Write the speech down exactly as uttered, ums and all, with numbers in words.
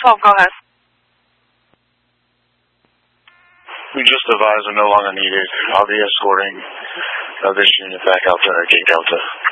twelve, go ahead. We just advised are no longer needed. I'll be escorting uh, this unit back out to King Delta.